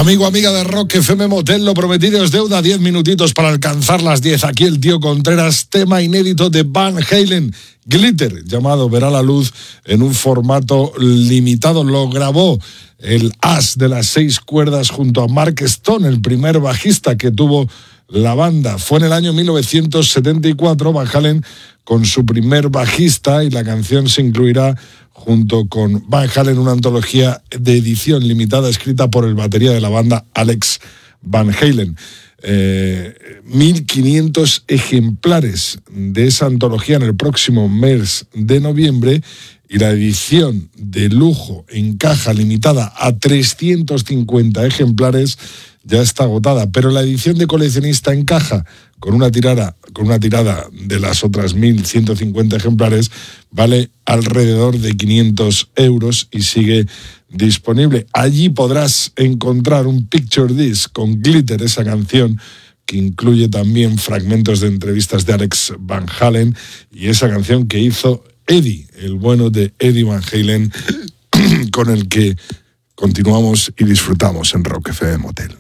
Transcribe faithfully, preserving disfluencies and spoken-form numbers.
Amigo, amiga de Rock F M Motel, lo prometido es deuda. Diez minutitos para alcanzar las diez. Aquí el tío Contreras, tema inédito de Van Halen, Glitter, llamado verá la luz en un formato limitado. Lo grabó el as de las seis cuerdas junto a Mark Stone, el primer bajista que tuvo la banda. Fue en el año mil novecientos setenta y cuatro, Van Halen con su primer bajista, y la canción se incluirá junto con Van Halen, una antología de edición limitada escrita por el batería de la banda, Alex Van Halen. Eh, mil quinientos ejemplares de esa antología en el próximo mes de noviembre, y la edición de lujo en caja limitada a trescientos cincuenta ejemplares ya está agotada, pero la edición de coleccionista en caja con una tirada, con una tirada de las otras mil ciento cincuenta ejemplares vale alrededor de quinientos euros y sigue disponible. Allí podrás encontrar un picture disc con Glitter, esa canción que incluye también fragmentos de entrevistas de Alex Van Halen, y esa canción que hizo Eddie, el bueno de Eddie Van Halen, con el que continuamos y disfrutamos en Rock F M Motel.